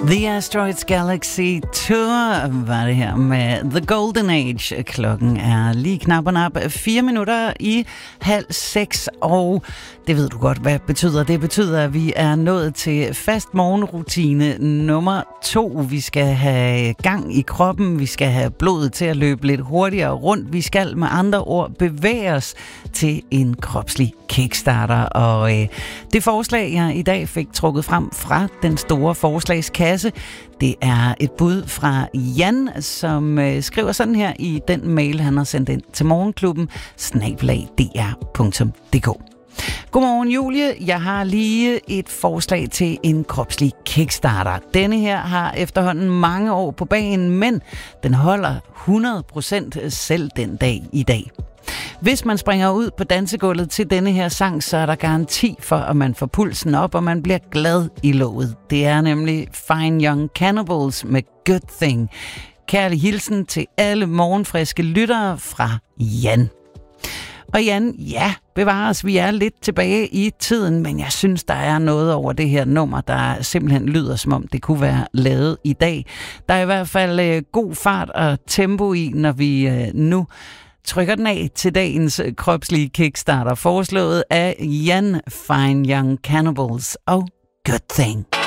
The Asteroids Galaxy Tour var det her med The Golden Age. Klokken er lige knap og nap 4 minutter i 5:30, og det ved du godt, hvad betyder. Det betyder, at vi er nået til fast morgenrutine nummer 2. Vi skal have gang i kroppen, vi skal have blodet til at løbe lidt hurtigere rundt. Vi skal med andre ord bevæge os til en kropslig kickstarter. Og det forslag, jeg i dag fik trukket frem fra den store forslagskasse, det er et bud fra Jan, som skriver sådan her i den mail, han har sendt ind til morgenklubben @dr.dk. Godmorgen Julie, jeg har lige et forslag til en kropslig kickstarter. Denne her har efterhånden mange år på banen, men den holder 100% selv den dag i dag. Hvis man springer ud på dansegulvet til denne her sang, så er der garanti for, at man får pulsen op, og man bliver glad i låget. Det er nemlig Fine Young Cannibals med Good Thing. Kærlig hilsen til alle morgenfriske lyttere fra Jan. Og Jan, ja, bevares, vi er lidt tilbage i tiden, men jeg synes, der er noget over det her nummer, der simpelthen lyder, som om det kunne være lavet i dag. Der er i hvert fald god fart og tempo i, når vi nu trykker den af til dagens kropslige kickstarter, foreslået af Jan, Fine Young Cannibals og Good Thing.